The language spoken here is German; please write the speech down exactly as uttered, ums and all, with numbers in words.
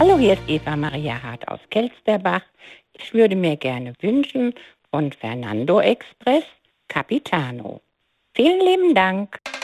Hallo, hier ist Eva Maria Hart aus Kelsterbach. Ich würde mir gerne wünschen von Fernando Express Capitano. Vielen lieben Dank.